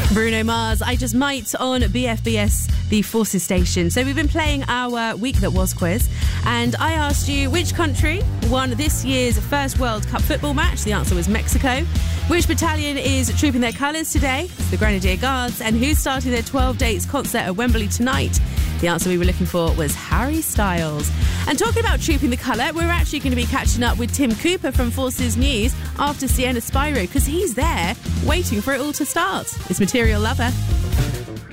Bruno Mars, I Just Might on BFBS, the Forces station. So we've been playing our Week That Was quiz, and I asked you which country won this year's first World Cup football match. The answer was Mexico. Which battalion is trooping their colours today? It's the Grenadier Guards. And who's starting their 12 Dates concert at Wembley tonight? The answer we were looking for was Harry Styles. And talking about trooping the colour, we're actually going to be catching up with Tim Cooper from Forces News after Sienna Spyro, because he's there waiting for it all to start. It's Material Lover.